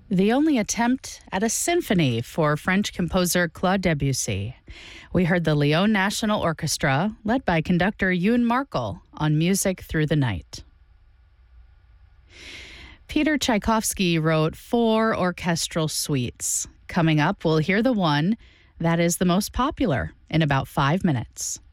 The only attempt at a symphony for French composer Claude Debussy. We heard the Lyon National Orchestra, led by conductor Youn Markel, on Music Through the Night. Peter Tchaikovsky wrote 4 orchestral suites. Coming up, we'll hear the one that is the most popular in about 5 minutes.